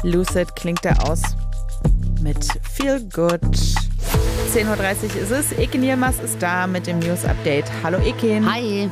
Lucid klingt er aus mit Feel Good. 10.30 Uhr ist es. Ekin Yilmaz ist da mit dem News Update. Hallo Ekin. Hi.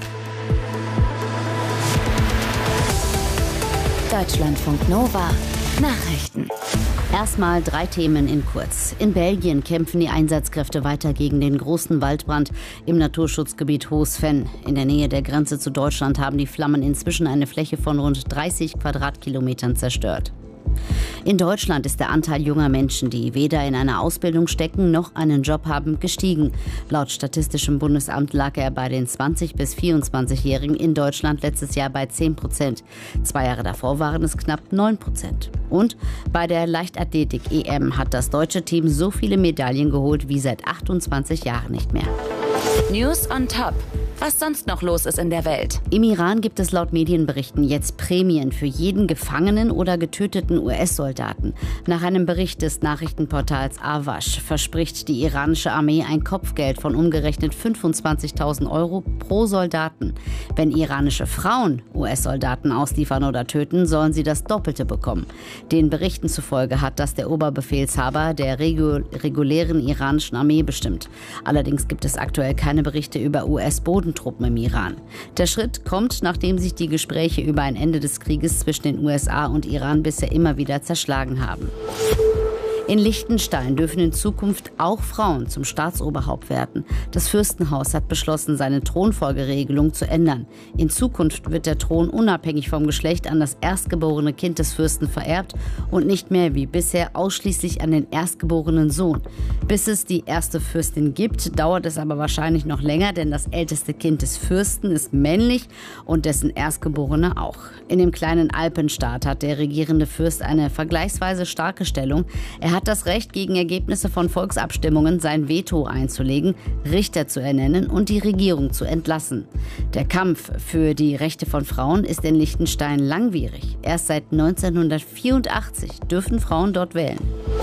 Deutschlandfunk Nova. Nachrichten. Erstmal 3 Themen in kurz. In Belgien kämpfen die Einsatzkräfte weiter gegen den großen Waldbrand im Naturschutzgebiet Hohes-Venn. In der Nähe der Grenze zu Deutschland haben die Flammen inzwischen eine Fläche von rund 30 Quadratkilometern zerstört. In Deutschland ist der Anteil junger Menschen, die weder in einer Ausbildung stecken noch einen Job haben, gestiegen. Laut Statistischem Bundesamt lag er bei den 20- bis 24-Jährigen in Deutschland letztes Jahr bei 10%. 2 Jahre davor waren es knapp 9%. Und bei der Leichtathletik-EM hat das deutsche Team so viele Medaillen geholt wie seit 28 Jahren nicht mehr. News on Top. Was sonst noch los ist in der Welt. Im Iran gibt es laut Medienberichten jetzt Prämien für jeden gefangenen oder getöteten US-Soldaten. Nach einem Bericht des Nachrichtenportals Awash verspricht die iranische Armee ein Kopfgeld von umgerechnet 25.000 € pro Soldaten. Wenn iranische Frauen US-Soldaten ausliefern oder töten, sollen sie das Doppelte bekommen. Den Berichten zufolge hat das der Oberbefehlshaber der regulären iranischen Armee bestimmt. Allerdings gibt es aktuell keine Berichte über US-Bodentruppen im Iran. Der Schritt kommt, nachdem sich die Gespräche über ein Ende des Krieges zwischen den USA und Iran bisher immer wieder zerschlagen haben. In Liechtenstein dürfen in Zukunft auch Frauen zum Staatsoberhaupt werden. Das Fürstenhaus hat beschlossen, seine Thronfolgeregelung zu ändern. In Zukunft wird der Thron unabhängig vom Geschlecht an das erstgeborene Kind des Fürsten vererbt und nicht mehr wie bisher ausschließlich an den erstgeborenen Sohn. Bis es die erste Fürstin gibt, dauert es aber wahrscheinlich noch länger, denn das älteste Kind des Fürsten ist männlich und dessen Erstgeborene auch. In dem kleinen Alpenstaat hat der regierende Fürst eine vergleichsweise starke Stellung. Er hat das Recht, gegen Ergebnisse von Volksabstimmungen sein Veto einzulegen, Richter zu ernennen und die Regierung zu entlassen. Der Kampf für die Rechte von Frauen ist in Liechtenstein langwierig. Erst seit 1984 dürfen Frauen dort wählen.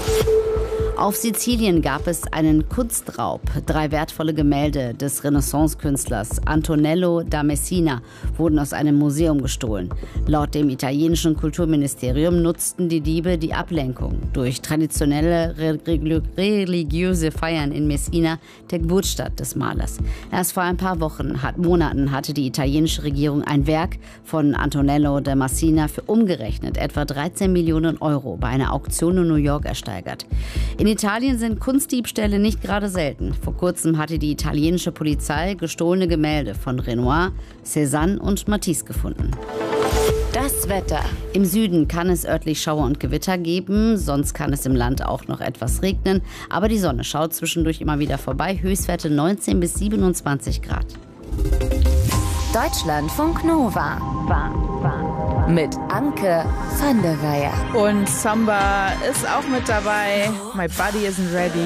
Auf Sizilien gab es einen Kunstraub. 3 wertvolle Gemälde des Renaissance-Künstlers Antonello da Messina wurden aus einem Museum gestohlen. Laut dem italienischen Kulturministerium nutzten die Diebe die Ablenkung. Durch traditionelle religiöse Feiern in Messina, der Geburtsstadt des Malers. Erst vor ein paar Monaten hatte die italienische Regierung ein Werk von Antonello da Messina für umgerechnet etwa 13 Millionen € bei einer Auktion in New York ersteigert. In Italien sind Kunstdiebstähle nicht gerade selten. Vor kurzem hatte die italienische Polizei gestohlene Gemälde von Renoir, Cézanne und Matisse gefunden. Das Wetter. Im Süden kann es örtlich Schauer und Gewitter geben, sonst kann es im Land auch noch etwas regnen. Aber die Sonne schaut zwischendurch immer wieder vorbei. Höchstwerte 19 bis 27 Grad. Deutschlandfunk Nova. Mit Anke van der Weyer. Und Samba ist auch mit dabei. My body isn't ready.